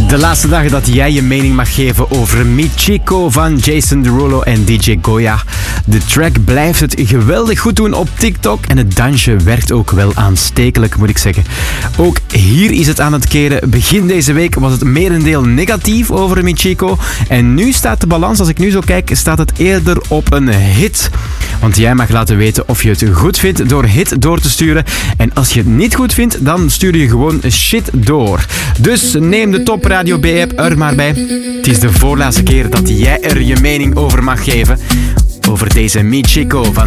De laatste dagen dat jij je mening mag geven over Michiko van Jason Derulo en DJ Goya. De track blijft het geweldig goed doen op TikTok en het dansje werkt ook wel aanstekelijk, moet ik zeggen. Ook hier is het aan het keren. Begin deze week was het merendeel negatief over Michiko en nu staat de balans, als ik nu zo kijk, staat het eerder op een hit. Want jij mag laten weten of je het goed vindt door hit door te sturen. En als je het niet goed vindt, dan stuur je gewoon shit door. Dus neem de Top Radio B-app er maar bij. Het is de voorlaatste keer dat jij er je mening over mag geven. Over deze Michiko van